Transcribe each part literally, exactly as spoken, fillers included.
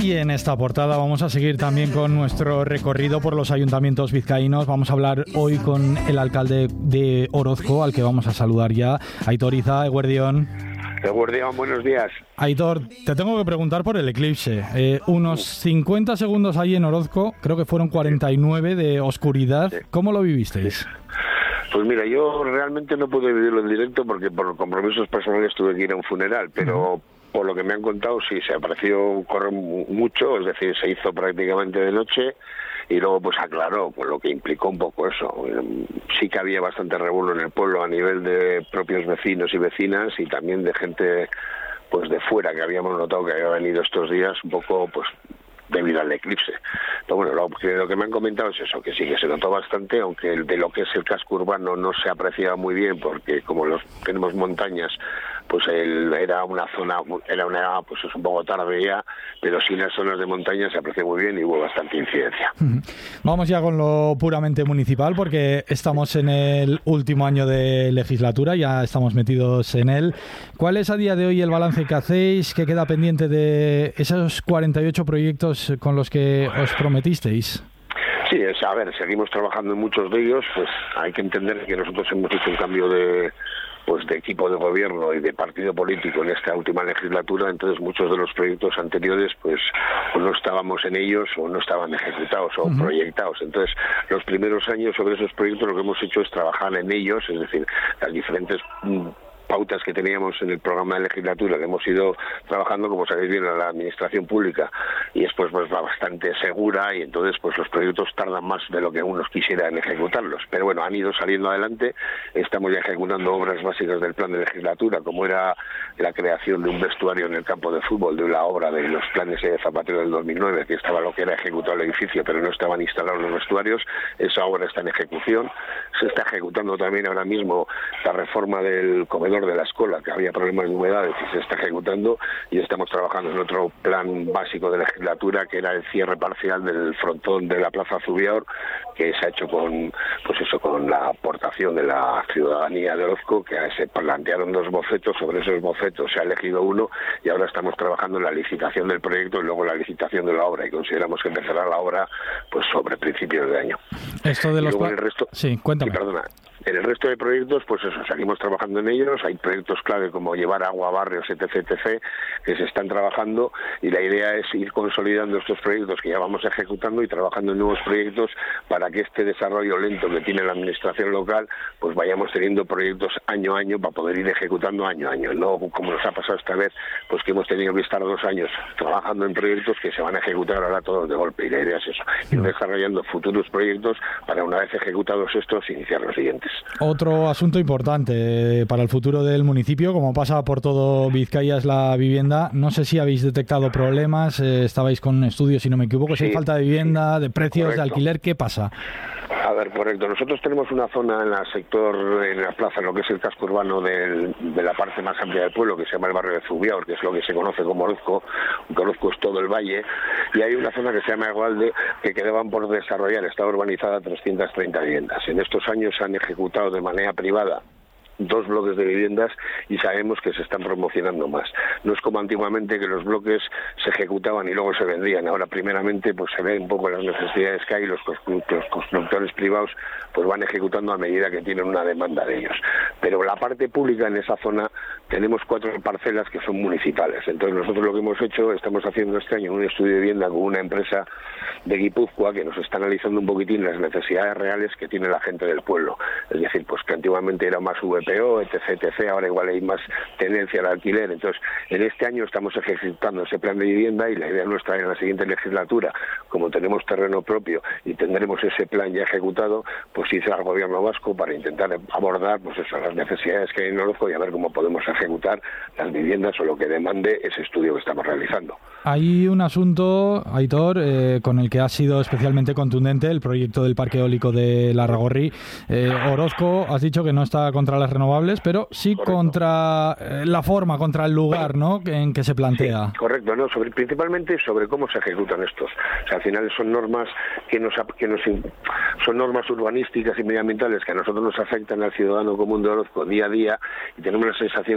Y en esta portada vamos a seguir también con nuestro recorrido por los ayuntamientos vizcaínos. Vamos a hablar hoy con el alcalde de Orozco, al que vamos a saludar ya, Aitor Iza. Eguerdión. Eguerdión, buenos días. Aitor, te tengo que preguntar por el eclipse. Eh, unos cincuenta segundos ahí en Orozco, creo que fueron cuarenta y nueve de oscuridad. Sí. ¿Cómo lo vivisteis? Pues mira, yo realmente no pude vivirlo en directo porque por compromisos personales tuve que ir a un funeral, pero... Uh-huh. Por lo que me han contado, sí, se apreció correr mucho, es decir, se hizo prácticamente de noche y luego pues aclaró, con lo que implicó un poco eso. Sí que había bastante revuelo en el pueblo a nivel de propios vecinos y vecinas y también de gente pues de fuera que habíamos notado que había venido estos días un poco pues debido al eclipse. Pero bueno, lo que, lo que me han comentado es eso, que sí que se notó bastante, aunque el, de lo que es el casco urbano no se apreciaba muy bien porque como los tenemos montañas, pues el, era una zona, era una pues es un poco tarde ya, pero sí en las zonas de montaña se aprecia muy bien y hubo bastante incidencia. Vamos ya con lo puramente municipal, porque estamos en el último año de legislatura, ya estamos metidos en él. ¿Cuál es a día de hoy el balance que hacéis? ¿Qué queda pendiente de esos cuarenta y ocho proyectos con los que os prometisteis? Sí, es, a ver, seguimos trabajando en muchos de ellos, pues hay que entender que nosotros hemos hecho un cambio de pues de equipo de gobierno y de partido político en esta última legislatura, entonces muchos de los proyectos anteriores pues o no estábamos en ellos o no estaban ejecutados o uh-huh. proyectados. Entonces los primeros años sobre esos proyectos lo que hemos hecho es trabajar en ellos, es decir, las diferentes mm, pautas que teníamos en el programa de legislatura que hemos ido trabajando, como sabéis bien, en la administración pública y después pues va bastante segura y entonces pues los proyectos tardan más de lo que unos quisieran ejecutarlos, pero bueno, han ido saliendo adelante. Estamos ya ejecutando obras básicas del plan de legislatura, como era la creación de un vestuario en el campo de fútbol, de la obra de los planes de Zapatero del dos mil nueve, que estaba lo que era ejecutado el edificio, pero no estaban instalados los vestuarios. Esa obra está en ejecución. Se está ejecutando también ahora mismo la reforma del comedor de la escuela, que había problemas de humedades y se está ejecutando, y estamos trabajando en otro plan básico de legislatura que era el cierre parcial del frontón de la Plaza Zubiaur, que se ha hecho con pues eso con la aportación de la ciudadanía de Orozco, que se plantearon dos bocetos, sobre esos bocetos se ha elegido uno y ahora estamos trabajando en la licitación del proyecto y luego la licitación de la obra, y consideramos que empezará la obra pues sobre principios de año. Esto de y los luego el resto, sí, cuéntame. Sí, perdona. En el resto de proyectos, pues eso, seguimos trabajando en ellos. Hay proyectos clave como llevar agua a barrios, etc, etcétera, que se están trabajando, y la idea es ir consolidando estos proyectos que ya vamos ejecutando y trabajando en nuevos proyectos para que este desarrollo lento que tiene la administración local, pues vayamos teniendo proyectos año a año para poder ir ejecutando año a año. No como nos ha pasado esta vez, pues que hemos tenido que estar dos años trabajando en proyectos que se van a ejecutar ahora todos de golpe, y la idea es eso, ir desarrollando futuros proyectos para, una vez ejecutados estos, iniciar los siguientes. Otro asunto importante para el futuro del municipio, como pasa por todo Vizcaya, es la vivienda. No sé si habéis detectado problemas, eh, estabais con estudios, si no me equivoco, si sí, hay falta de vivienda, de precios, correcto, de alquiler, ¿qué pasa? A ver, correcto. Nosotros tenemos una zona en el sector, en la plaza, en lo que es el casco urbano del, de la parte más amplia del pueblo, que se llama el barrio de Zubiaur, que es lo que se conoce como Orozco. Orozco es todo el valle, y hay una zona que se llama Egualde, que quedaban por desarrollar, está urbanizada trescientas treinta viviendas. En estos años se han ejecutado de manera privada dos bloques de viviendas y sabemos que se están promocionando más. No es como antiguamente, que los bloques se ejecutaban y luego se vendían. Ahora primeramente pues se ven un poco las necesidades que hay, y los constructores privados pues van ejecutando a medida que tienen una demanda de ellos. Pero la parte pública, en esa zona tenemos cuatro parcelas que son municipales. Entonces nosotros lo que hemos hecho, estamos haciendo este año un estudio de vivienda con una empresa de Guipúzcoa que nos está analizando un poquitín las necesidades reales que tiene la gente del pueblo. Es decir, pues que antiguamente era más V P O, etc, etcétera, ahora igual hay más tendencia al alquiler. Entonces, en este año estamos ejecutando ese plan de vivienda, y la idea nuestra en la siguiente legislatura, como tenemos terreno propio y tendremos ese plan ya ejecutado, pues ir al gobierno vasco para intentar abordar pues eso, las necesidades que hay en Orozco, y a ver cómo podemos ejecutar las viviendas o lo que demande ese estudio que estamos realizando. Hay un asunto, Aitor, eh, con el que ha sido especialmente contundente el proyecto del parque eólico de Larragorri. Eh, Orozco, has dicho que no está contra las renovables, pero sí correcto, contra eh, la forma, contra el lugar, ¿no?, en que se plantea. Sí, correcto, no, sobre, principalmente sobre cómo se ejecutan estos. O sea, al final son normas que nos, que nos son normas urbanísticas y medioambientales que a nosotros nos afectan, al ciudadano común de Orozco día a día, y tenemos la sensación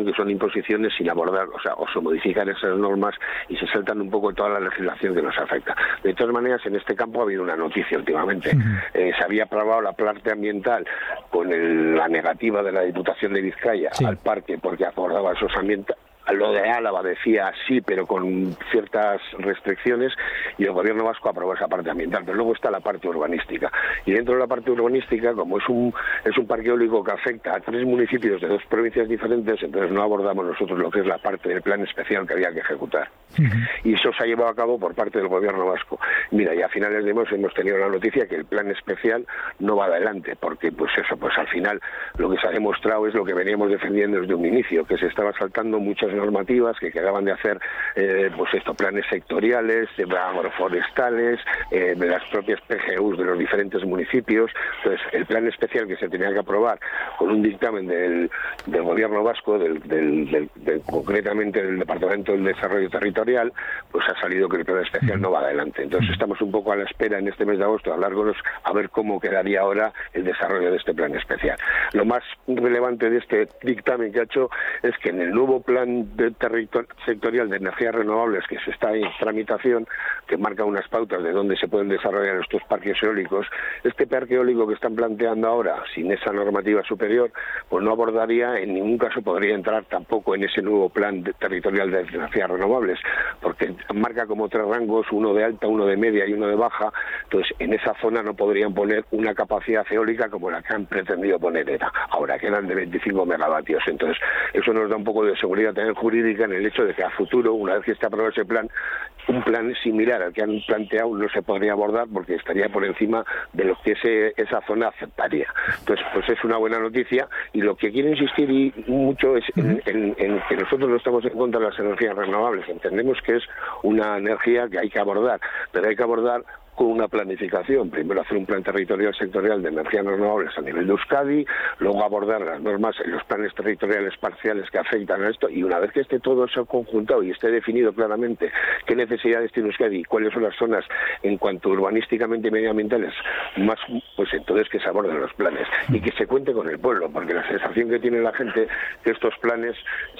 que son imposiciones sin abordar, o sea, o se modifican esas normas y se saltan un poco toda la legislación que nos afecta. De todas maneras, en este campo ha habido una noticia últimamente. Uh-huh. Eh, se había aprobado la parte ambiental con el, la negativa de la Diputación de Vizcaya sí. al parque porque acordaba esos ambientales. Lo de Álava decía sí, pero con ciertas restricciones, y el gobierno vasco aprobó esa parte ambiental. Pero luego está la parte urbanística. Y dentro de la parte urbanística, como es un es un parque eólico que afecta a tres municipios de dos provincias diferentes, entonces no abordamos nosotros lo que es la parte del plan especial que había que ejecutar. Uh-huh. Y eso se ha llevado a cabo por parte del gobierno vasco. Mira, y a finales de mes hemos tenido la noticia que el plan especial no va adelante, porque pues eso, pues al final lo que se ha demostrado es lo que veníamos defendiendo desde un inicio, que se estaba saltando muchas normativas que acaban de hacer eh, pues estos planes sectoriales, de agroforestales, eh, de las propias P G Us de los diferentes municipios. Entonces, el plan especial que se tenía que aprobar con un dictamen del, del gobierno vasco, del, del, del, del, concretamente del Departamento del Desarrollo Territorial, pues ha salido que el plan especial no va adelante. Entonces, estamos un poco a la espera en este mes de agosto de hablar con los, a ver cómo quedaría ahora el desarrollo de este plan especial. Lo más relevante de este dictamen que ha hecho es que en el nuevo plan de territor- sectorial de energías renovables que se está en tramitación, que marca unas pautas de dónde se pueden desarrollar estos parques eólicos, este parque eólico que están planteando ahora, sin esa normativa superior, pues no abordaría, en ningún caso podría entrar tampoco en ese nuevo plan de territorial de energías renovables, porque marca como tres rangos, uno de alta, uno de media y uno de baja. Entonces en esa zona no podrían poner una capacidad eólica como la que han pretendido poner ETA, ahora que eran de veinticinco megavatios. Entonces eso nos da un poco de seguridad también jurídica en el hecho de que a futuro, una vez que esté aprobado ese plan, un plan similar al que han planteado no se podría abordar porque estaría por encima de lo que ese, esa zona aceptaría. Entonces, pues es una buena noticia, y lo que quiero insistir y mucho es en, en, en que nosotros no estamos en contra de las energías renovables. Entendemos que es una energía que hay que abordar, pero hay que abordar con una planificación. Primero hacer un plan territorial sectorial de energías renovables a nivel de Euskadi, luego abordar las normas en los planes territoriales parciales que afectan a esto, y una vez que esté todo eso conjuntado y esté definido claramente qué necesidades tiene Euskadi y cuáles son las zonas en cuanto urbanísticamente y medioambientales más, pues entonces que se aborden los planes y que se cuente con el pueblo, porque la sensación que tiene la gente que estos planes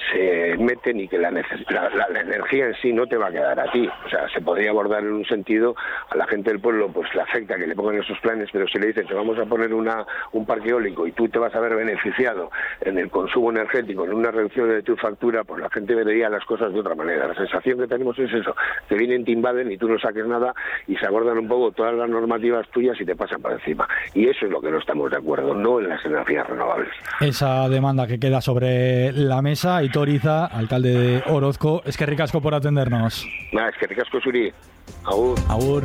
se meten y que la, neces- la, la, la energía en sí no te va a quedar a ti. O sea, se podría abordar en un sentido, a la gente del pueblo pues le afecta que le pongan esos planes, pero si le dicen te vamos a poner una un parque eólico y tú te vas a ver beneficiado en el consumo energético, en una reducción de tu factura, pues la gente vería las cosas de otra manera. La sensación que tenemos es eso, que vienen, te invaden y tú no saques nada y se abordan un poco todas las normativas tuyas y te pasan por encima. Y eso es lo que no estamos de acuerdo, no en las energías renovables. Esa demanda que queda sobre la mesa. Aitor Iza, alcalde de Orozco, es que ricasco por atendernos. Nada, es que ricasco, Suri. Agur. Agur.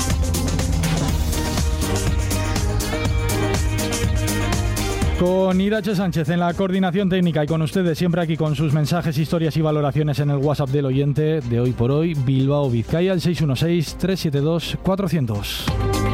Con Irache Sánchez en la coordinación técnica y con ustedes siempre aquí con sus mensajes, historias y valoraciones en el WhatsApp del oyente de Hoy por Hoy, Bilbao, Vizcaya, el seis uno seis, tres siete dos, cuatro cero cero.